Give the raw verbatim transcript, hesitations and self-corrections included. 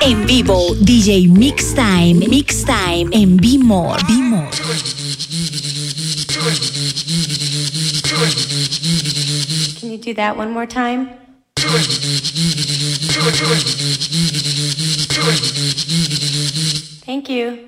En vivo, D J Mix Time, Mix Time en Be More, Be More. Can you do that one more time? Thank you.